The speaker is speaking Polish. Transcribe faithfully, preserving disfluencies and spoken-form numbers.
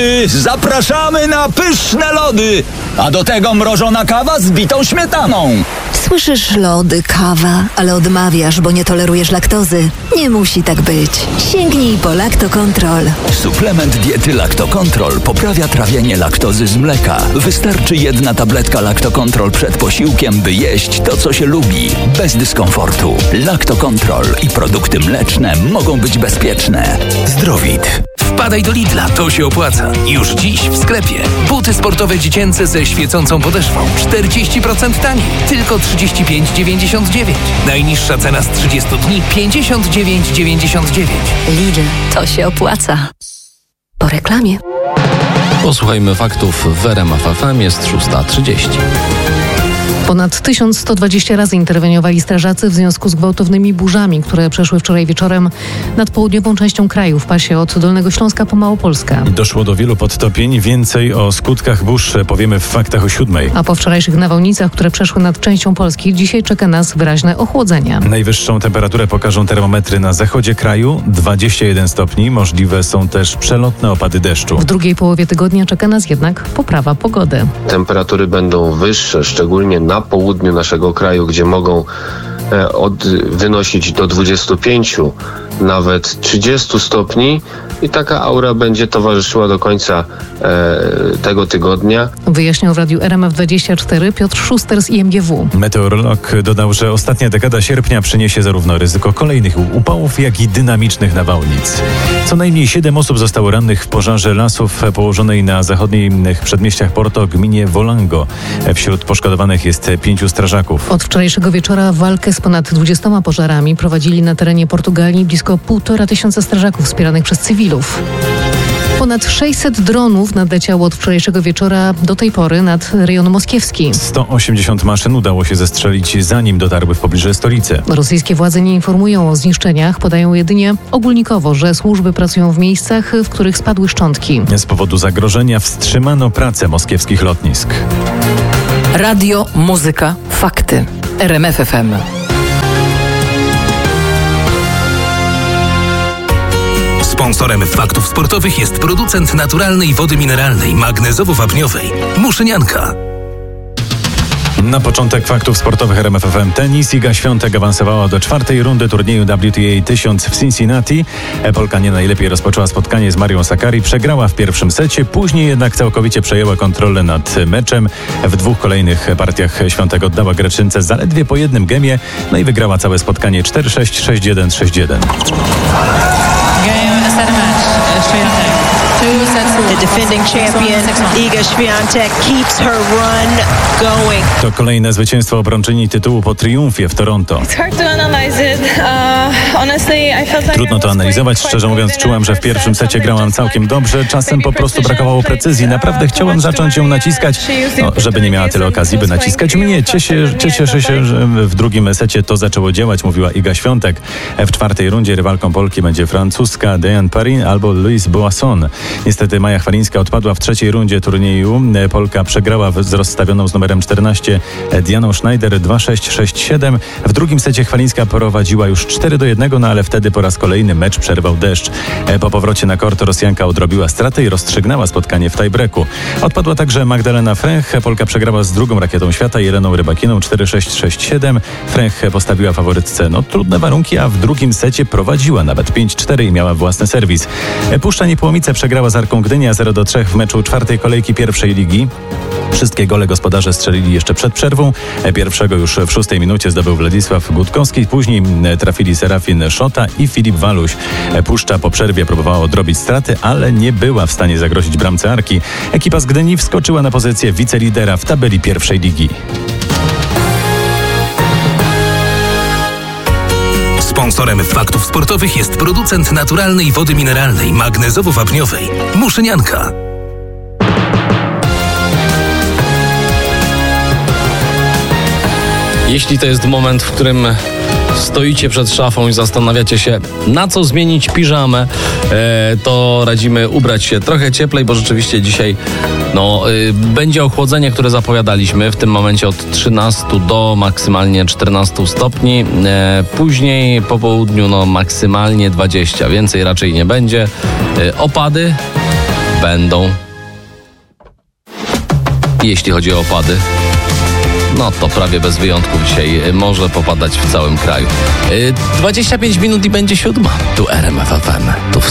lody! Zapraszamy na pyszne lody! A do tego mrożona kawa z bitą śmietaną. Słyszysz lody, kawa, ale odmawiasz, bo nie tolerujesz laktozy. Nie musi tak być. Sięgnij po Lactocontrol. Suplement diety Lactocontrol poprawia trawienie laktozy z mleka. Wystarczy jedna tabletka Lactocontrol przed posiłkiem, by jeść to, co się lubi, bez dyskomfortu. Lactocontrol i produkty mleczne mogą być bezpieczne. Zdrowit. Wpadaj do Lidla, to się opłaca. Już dziś w sklepie. Buty sportowe dziecięce ze świecącą podeszwą. czterdzieści procent taniej. Tylko trzydzieści pięć dziewięćdziesiąt dziewięć. Najniższa cena z trzydziestu dni pięćdziesiąt dziewięć dziewięćdziesiąt dziewięć. Lidl, to się opłaca. Po reklamie. Posłuchajmy faktów w R M F F M. Jest szósta trzydzieści. Ponad tysiąc sto dwadzieścia razy interweniowali strażacy w związku z gwałtownymi burzami, które przeszły wczoraj wieczorem nad południową częścią kraju w pasie od Dolnego Śląska po Małopolskę. Doszło do wielu podtopień. Więcej o skutkach burz powiemy w faktach o siódmej. A po wczorajszych nawałnicach, które przeszły nad częścią Polski, dzisiaj czeka nas wyraźne ochłodzenie. Najwyższą temperaturę pokażą termometry na zachodzie kraju. dwadzieścia jeden stopni. Możliwe są też przelotne opady deszczu. W drugiej połowie tygodnia czeka nas jednak poprawa pogody. Temperatury będą wyższe, szczególnie na południu naszego kraju, gdzie mogą e, od, wynosić do dwudziestu pięciu, nawet trzydziestu stopni i taka aura będzie towarzyszyła do końca e, tego tygodnia. Wyjaśniał w radiu R M F dwadzieścia cztery Piotr Szuster z I M G W. Meteorolog dodał, że ostatnia dekada sierpnia przyniesie zarówno ryzyko kolejnych upałów, jak i dynamicznych nawałnic. Co najmniej siedem osób zostało rannych w pożarze lasów położonej na zachodnich przedmieściach Porto, gminie Volango. Wśród poszkodowanych jest pięciu strażaków. Od wczorajszego wieczora walkę z ponad dwudziestoma pożarami prowadzili na terenie Portugalii blisko półtora tysiąca strażaków wspieranych przez cywilów. Ponad sześćset dronów nadleciało od wczorajszego wieczora do tej pory nad rejon moskiewski. sto osiemdziesiąt maszyn udało się zestrzelić, zanim dotarły w pobliże stolicy. Rosyjskie władze nie informują o zniszczeniach, podają jedynie ogólnikowo, że służby pracują w miejscach, w których spadły szczątki. Z powodu zagrożenia wstrzymano pracę moskiewskich lotnisk. Radio, muzyka, fakty. R M F F M. Sponsorem faktów sportowych jest producent naturalnej wody mineralnej, magnezowo-wapniowej Muszynianka. Na początek faktów sportowych R M F F M tenis. Iga Świątek awansowała do czwartej rundy turnieju W T A tysiąc w Cincinnati. Polka nie najlepiej rozpoczęła spotkanie z Marią Sakkari. Przegrała w pierwszym secie, później jednak całkowicie przejęła kontrolę nad meczem. W dwóch kolejnych partiach Świątek oddała Greczynce zaledwie po jednym gemie, no i wygrała całe spotkanie cztery sześć, sześć jeden, sześć jeden. Game, set a match, Świątek. The defending champion Iga Świątek keeps her run going. To kolejne zwycięstwo obrończyni tytułu po triumfie w Toronto. Trudno to analizować. Szczerze mówiąc, czułam, że w pierwszym secie grałam całkiem dobrze. Czasem po prostu brakowało precyzji. Naprawdę chciałam zacząć ją naciskać, no, żeby nie miała tyle okazji, by naciskać mnie. Cieszę, cieszę się, że w drugim secie to zaczęło działać, mówiła Iga Świątek. W czwartej rundzie rywalką Polki będzie francuska Diane Parin albo Louise Boisson. Niestety Maja Chwalińska odpadła w trzeciej rundzie turnieju. Polka przegrała z rozstawioną z numerem czternaście Dianą Schneider dwa sześć, sześć siedem. W drugim secie Chwalińska prowadziła już cztery do jednego, no ale wtedy po raz kolejny mecz przerwał deszcz. Po powrocie na kort Rosjanka odrobiła stratę i rozstrzygnęła spotkanie w tiebreaku. Odpadła także Magdalena Fręch. Polka przegrała z drugą rakietą świata Jeleną Rybakiną cztery sześć, sześć siedem. Fręch postawiła faworytce no trudne warunki, a w drugim secie prowadziła nawet pięć cztery i miała własny serwis. Puszcza Niepołomice przegrała z Arką Gdynia zero do trzech w meczu czwartej kolejki pierwszej ligi. Wszystkie gole gospodarze strzelili jeszcze przed przerwą. Pierwszego już w szóstej minucie zdobył Władysław Gutkowski. Później trafili Serafin Szota i Filip Waluś. Puszcza po przerwie próbowała odrobić straty, ale nie była w stanie zagrozić bramce Arki. Ekipa z Gdyni wskoczyła na pozycję wicelidera w tabeli pierwszej ligi. Sponsorem faktów sportowych jest producent naturalnej wody mineralnej, magnezowo-wapniowej Muszynianka. Jeśli to jest moment, w którym stoicie przed szafą i zastanawiacie się, na co zmienić piżamę, e, to radzimy ubrać się trochę cieplej, bo rzeczywiście dzisiaj no, y, będzie ochłodzenie, które zapowiadaliśmy w tym momencie od trzynastu do maksymalnie czternastu stopni. E, później po południu no, maksymalnie dwadzieścia, więcej raczej nie będzie. E, opady będą. Jeśli chodzi o opady, no to prawie bez wyjątków dzisiaj może popadać w całym kraju. dwadzieścia pięć minut i będzie siódma. Tu R M F F M. Tu w